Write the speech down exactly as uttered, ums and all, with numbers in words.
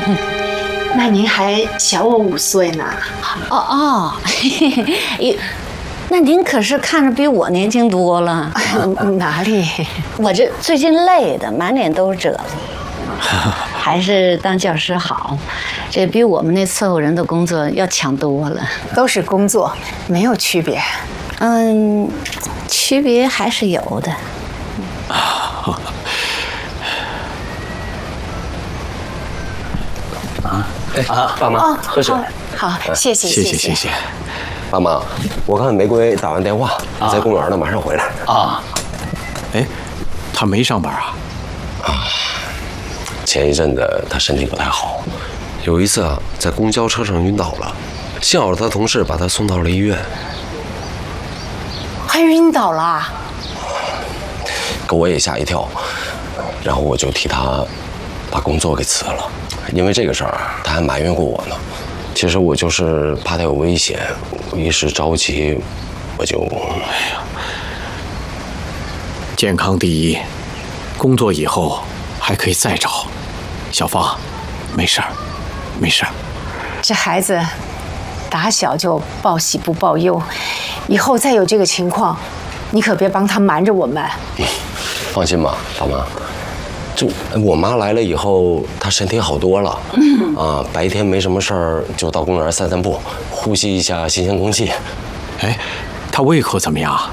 那您还小我五岁呢。 哦哦，嘿嘿嘿，那您可是看着比我年轻多了。 哪里？ 我这最近累的满脸都是褶子，还是当教师好，这比我们那伺候人的工作要强多了。 都是工作，没有区别。 嗯，区别还是有的。 啊，哎啊，爸妈，喝水。 好，谢谢， 谢谢谢谢。 爸妈，我看玫瑰打完电话，在公园呢，马上回来。 啊，哎，他没上班啊？ 啊，前一阵子他身体不太好，有一次啊，在公交车上晕倒了，幸好他同事把他送到了医院。 还晕倒了？ 给我也吓一跳，然后我就替他把工作给辞了，因为这个事儿他还埋怨过我呢。其实我就是怕他有危险，我一时着急，我就……哎呀， 健康第一，工作以后还可以再找。小芳，没事儿，没事儿。 这孩子打小就报喜不报忧，以后再有这个情况，你可别帮他瞒着我们。 放心吧，爸妈。就我妈来了以后，她身体好多了。嗯啊，白天没什么事儿，就到公园散散步，呼吸一下新鲜空气。 哎，她胃口怎么样？